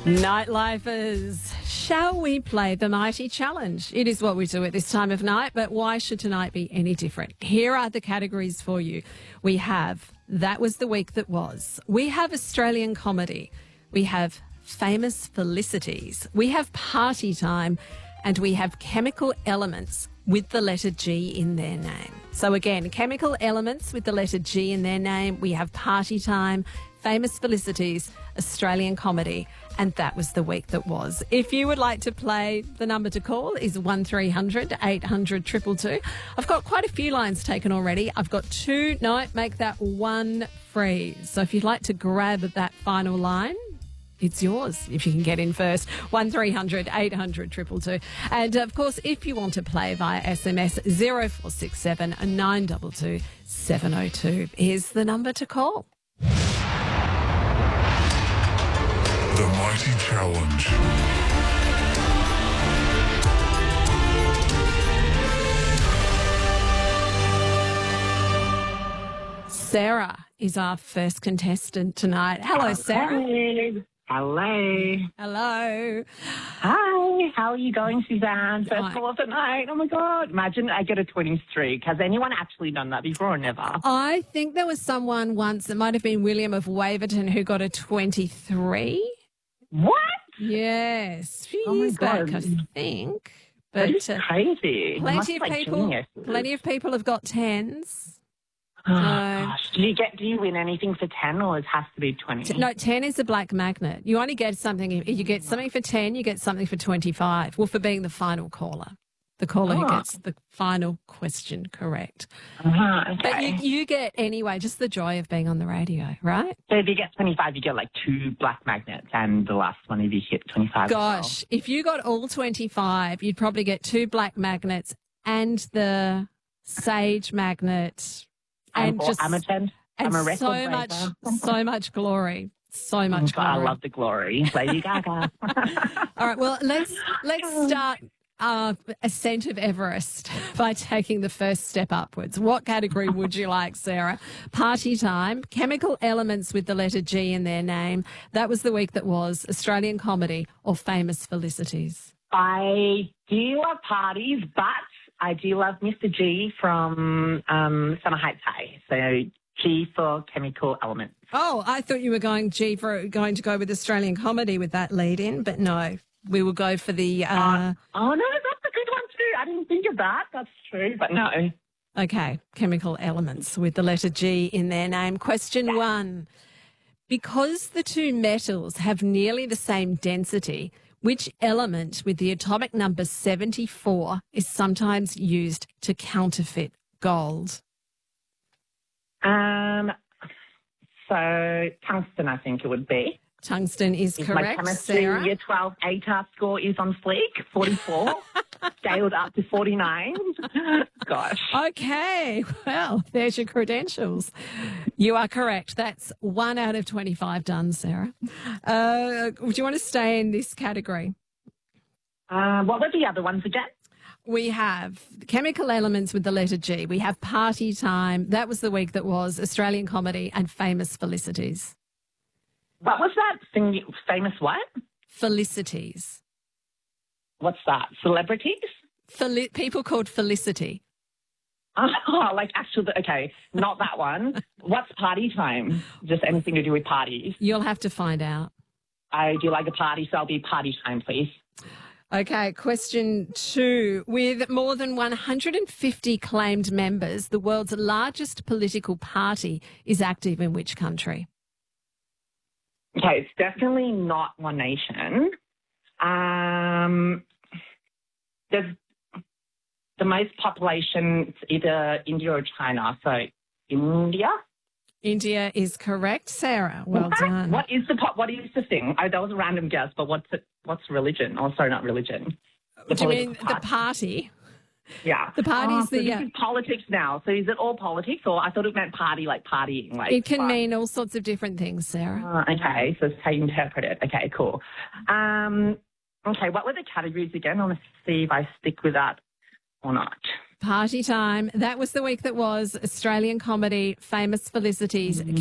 Nightlifers, shall we play the Mighty Challenge? It is what we do at this time of night, but why should tonight be any different? Here are the categories for you. We have That Was the Week That Was. We have Australian Comedy. We have Famous Felicities. We have Party Time. And we have Chemical Elements with the letter G in their name. So again, Chemical Elements with the letter G in their name. We have Party Time, Famous Felicities, Australian Comedy, and That Was the Week That Was. If you would like to play, the number to call is 1300 800 222. I've got quite a few lines taken already. I've got two. No, make that one free. So if you'd like to grab that final line, it's yours if you can get in first. 1300 800 222. And of course, if you want to play via SMS, 0467 922 702 is the number to call. The Mighty Challenge. Sarah is our first contestant tonight. Hello, Sarah. Hey. Hello. Hello. Hi. How are you going, Suzanne? First call of the night. Oh, my God. Imagine I get a 20 streak. Has anyone actually done that before or never? I think there was someone once, it might have been William of Waverton, who got a 23. What? Yes. A few Oh, my years back, God. I think. That But is crazy. plenty of people have got 10s. Oh, gosh. Do you win anything for 10 or it has to be 20? No, 10 is a black magnet. You only get something, if you get something for 10, you get something for 25. Well, for being the final caller. The caller who gets the final question correct. Okay. But you get, anyway, just the joy of being on the radio, right? So if you get 25, you get like 2 black magnets, and the last one if you hit 25 Gosh, if you got all 25, you'd probably get 2 black magnets and the sage magnet. And just I'm a record so breaker. so much glory. So much glory. I love the glory. Lady Gaga. All right, well, let's start ascent of Everest by taking the first step upwards. What category would you like, Sarah? Party Time, Chemical Elements with the letter G in their name. That Was the Week That Was, Australian Comedy, or Famous Felicities? I do love parties, but I do love Mr. G from Summer Heights High. So G for Chemical Elements. Oh, I thought you were going to go with Australian Comedy with that lead in, but no, we will go for the... Oh, no, that's a good one too. I didn't think of that. That's true, but no. Okay, Chemical Elements with the letter G in their name. Question 1. Because the two metals have nearly the same density, which element with the atomic number 74 is sometimes used to counterfeit gold? So tungsten, I think it would be. Tungsten is My correct, chemistry Sarah. year 12 ATAR score is on fleek, 44, scaled up to 49. Gosh. Okay, well, there's your credentials. You are correct. That's 1 out of 25 done, Sarah. Would you want to stay in this category? What were the other ones again? We have Chemical Elements with the letter G. We have Party Time. That Was the Week That Was, Australian Comedy, and Famous Felicities. What was that thing? Famous what? Felicities. What's that? Celebrities? People called Felicity. Oh, like actual, okay, not that one. What's Party Time? Just anything to do with parties. You'll have to find out. I do like a party, so I'll be Party Time, please. Okay, question 2. With more than 150 claimed members, the world's largest political party is active in which country? Okay, it's definitely not One Nation. There's the most population, it's either India or China. So India? India is correct, Sarah. Well done. What is the thing? Oh, that was a random guess, but what's religion? Oh, sorry, not religion. Do you mean the party? Yeah. The party's so this is politics now. So is it all politics, or I thought it meant party, like partying? Like it can mean all sorts of different things, Sarah. Okay, so it's how you interpret it. Okay, cool. Okay, what were the categories again? I want to see if I stick with that or not. Party Time. That Was the Week That Was, Australian Comedy, Famous Felicities,